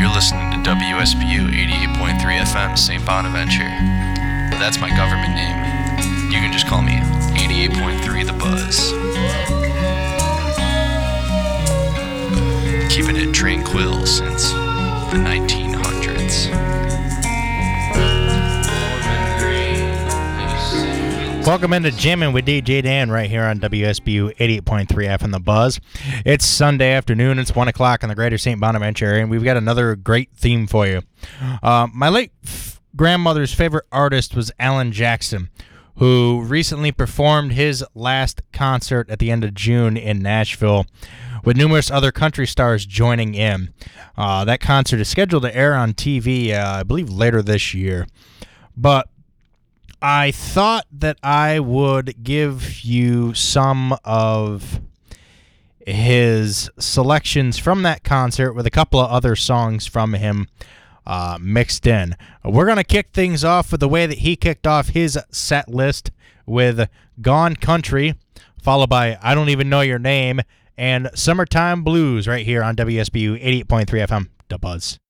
listening to WSBU 88.3 FM, St. Bonaventure. That's my government name. You can just call me 88.3 The Buzz. Keeping it tranquil since the 1900s. Welcome into Jammin' with DJ Dan right here on WSBU 88.3 FM The Buzz. It's Sunday afternoon. It's 1 o'clock in the greater St. Bonaventure area, and we've got another great theme for you. My late grandmother's favorite artist was Alan Jackson, who recently performed his last concert at the end of June in Nashville, with numerous other country stars joining in. That concert is scheduled to air on TV, I believe, later this year. But I thought that I would give you some of his selections from that concert with a couple of other songs from him mixed in. We're going to kick things off with the way that he kicked off his set list with Gone Country, followed by I Don't Even Know Your Name, and Summertime Blues right here on WSBU 88.3 FM, The Buzz.